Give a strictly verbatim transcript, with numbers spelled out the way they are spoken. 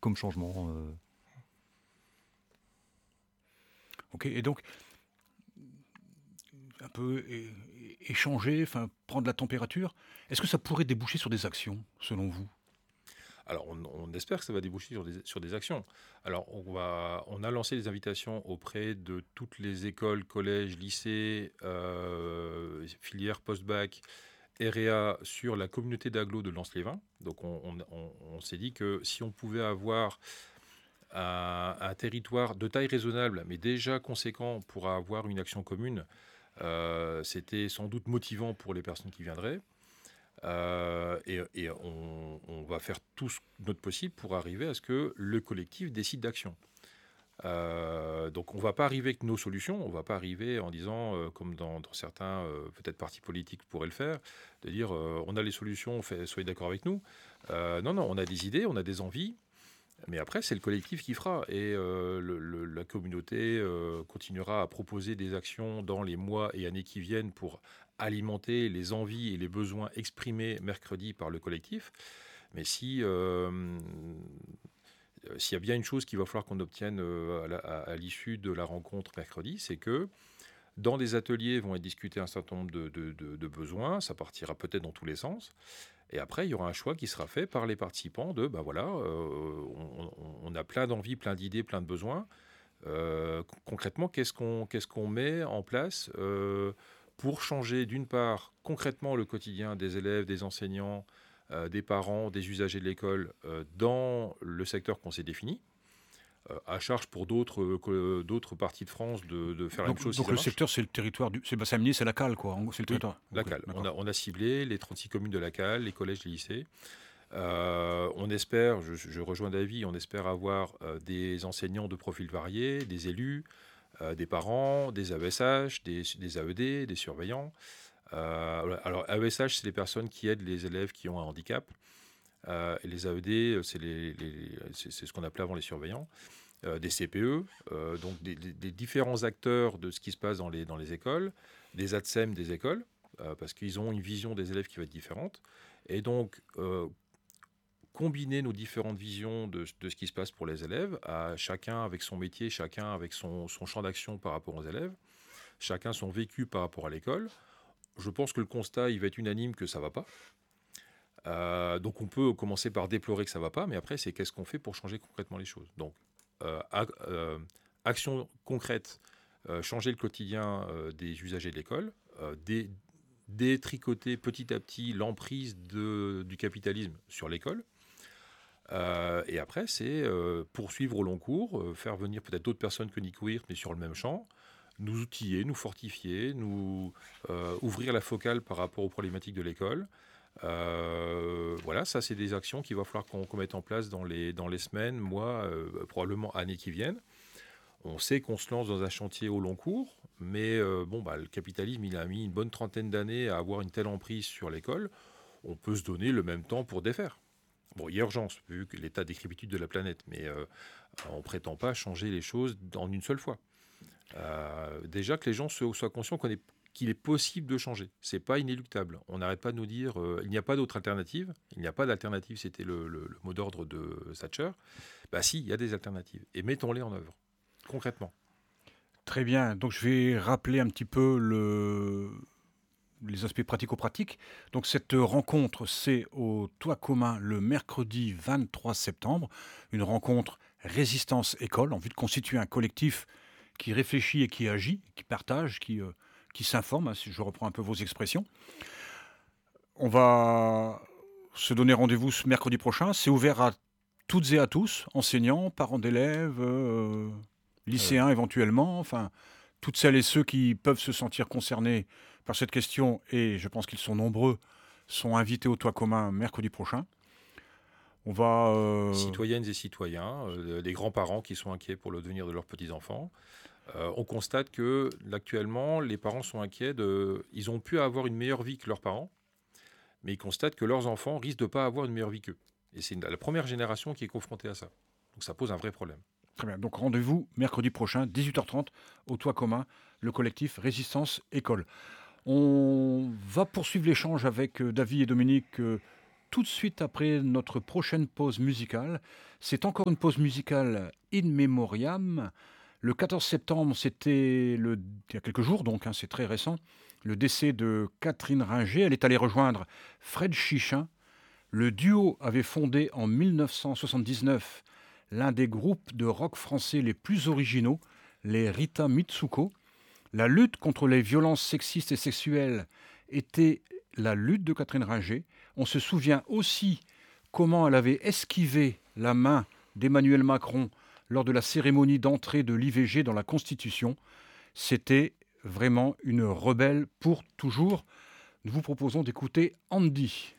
comme changement euh... Ok, et donc, un peu é- é- échanger, enfin, prendre la température, est-ce que ça pourrait déboucher sur des actions, selon vous? Alors, on, on espère que ça va déboucher sur des, sur des actions. Alors, on, va, on a lancé des invitations auprès de toutes les écoles, collèges, lycées, euh, filières post-bac, R E A sur la communauté d'agglo de Lens-les-Vins. Donc, on, on- on- on s'est dit que si on pouvait avoir un, un territoire de taille raisonnable, mais déjà conséquent pour avoir une action commune, euh, c'était sans doute motivant pour les personnes qui viendraient. Euh, et et on, on va faire tout ce- notre possible pour arriver à ce que le collectif décide d'action. Euh, donc on ne va pas arriver avec nos solutions, on ne va pas arriver en disant, euh, comme dans, dans certains euh, peut-être partis politiques pourraient le faire, de dire euh, on a les solutions, fait, soyez d'accord avec nous. Euh, non, non, on a des idées, on a des envies, mais après c'est le collectif qui fera. Et euh, le- le- la communauté euh, continuera à proposer des actions dans les mois et années qui viennent pour alimenter les envies et les besoins exprimés mercredi par le collectif. Mais si euh, euh, s'il y a bien une chose qu'il va falloir qu'on obtienne euh, à, la- à- à l'issue de la rencontre mercredi, c'est que dans des ateliers vont être discutés un certain nombre de, de- de- de besoins, ça partira peut-être dans tous les sens, et après il y aura un choix qui sera fait par les participants de, ben voilà, euh, on, on- on a plein d'envies, plein d'idées, plein de besoins. Euh, con- concrètement, qu'est-ce qu'on qu'est-ce qu'on met en place euh, pour changer d'une part concrètement le quotidien des élèves, des enseignants, euh, des parents, des usagers de l'école euh, dans le secteur qu'on s'est défini, euh, à charge pour d'autres euh, que- d'autres parties de France de, de faire la même Donc, chose si donc ça le marche. secteur, c'est le territoire du... C'est Bassaminier, c'est la cale, quoi. En gros, c'est le Oui, territoire. la Ok, cale. On d'accord. a, on a ciblé les trente-six communes de la cale, les collèges, les lycées. Euh, on espère, je, je rejoins David, on espère avoir euh, des enseignants de profils variés, des élus, euh, des parents, des A E S H, des, des A E D, des surveillants. Euh, voilà. Alors, A E S H, c'est les personnes qui aident les élèves qui ont un handicap. Euh, et les A E D, c'est les- les- c'est- c'est ce qu'on appelait avant les surveillants. Euh, des C P E, euh, donc des, des- des différents acteurs de ce qui se passe dans les, dans les écoles, des A T S E M des écoles, euh, parce qu'ils ont une vision des élèves qui va être différente. Et donc, euh, combiner nos différentes visions de, de ce qui se passe pour les élèves, à chacun avec son métier, chacun avec son, son champ d'action par rapport aux élèves, chacun son vécu par rapport à l'école. Je pense que le constat, il va être unanime que ça ne va pas. Euh, donc on peut commencer par déplorer que ça ne va pas, mais après, c'est qu'est-ce qu'on fait pour changer concrètement les choses. Donc, euh, ac- euh, action concrète, euh, changer le quotidien euh, des usagers de l'école, euh, dé- détricoter petit à petit l'emprise de- du capitalisme sur l'école. Euh, et après, c'est euh, poursuivre au long cours, euh, faire venir peut-être d'autres personnes que Nico Hirt, mais sur le même champ, nous outiller, nous fortifier, nous euh, ouvrir la focale par rapport aux problématiques de l'école. Euh, voilà, ça, c'est des actions qu'il va falloir qu'on qu'on mette en place dans les, dans les semaines, mois, euh, probablement années qui viennent. On sait qu'on se lance dans un chantier au long cours, mais euh, bon, bah, le capitalisme, il a mis une bonne trentaine d'années à avoir une telle emprise sur l'école. On peut se donner le même temps pour défaire. Bon, il y a urgence, vu que l'état décrépitude de la planète, mais euh, on ne prétend pas changer les choses en une seule fois. Euh, déjà que les gens se- soient conscients qu'on est- qu'il est possible de changer. C'est pas inéluctable. On n'arrête pas de nous dire euh, il n'y a pas d'autre alternative. Il n'y a pas d'alternative, c'était le, le- le mot d'ordre de Thatcher. Bah si, il y a des alternatives. Et mettons-les en œuvre, concrètement. Très bien. Donc, je vais rappeler un petit peu le... les aspects pratico-pratiques. Donc, cette rencontre, c'est au Toit commun le mercredi vingt-trois septembre. Une rencontre Résistance École en vue de constituer un collectif qui réfléchit et qui agit, qui partage, qui, euh, qui s'informe, hein, si je reprends un peu vos expressions. On va se donner rendez-vous ce mercredi prochain. C'est ouvert à toutes et à tous, enseignants, parents d'élèves, euh, Euh, lycéens éventuellement, enfin, toutes celles et ceux qui peuvent se sentir concernés par cette question, et je pense qu'ils sont nombreux, sont invités au toit commun mercredi prochain. On va... euh, Citoyennes et citoyens, euh, des grands-parents qui sont inquiets pour le devenir de leurs petits-enfants. Euh, on constate que, actuellement, les parents sont inquiets de... Ils ont pu avoir une meilleure vie que leurs parents, mais ils constatent que leurs enfants risquent de ne pas avoir une meilleure vie qu'eux. Et c'est une- la première génération qui est confrontée à ça. Donc ça pose un vrai problème. Très bien. Donc rendez-vous mercredi prochain, dix-huit heures trente, au toit commun, le collectif Résistance École. On va poursuivre l'échange avec euh, David et Dominique euh, tout de suite après notre prochaine pause musicale. C'est encore une pause musicale in memoriam. Le quatorze septembre, c'était le, il y a quelques jours, donc hein, c'est très récent, le décès de Catherine Ringer. Elle est allée rejoindre Fred Chichin. Le duo avait fondé en mille neuf cent soixante-dix-neuf l'un des groupes de rock français les plus originaux, les Rita Mitsuko. La lutte contre les violences sexistes et sexuelles était la lutte de Catherine Ringer. On se souvient aussi comment elle avait esquivé la main d'Emmanuel Macron lors de la cérémonie d'entrée de l'I V G dans la Constitution. C'était vraiment une rebelle pour toujours. Nous vous proposons d'écouter Andy.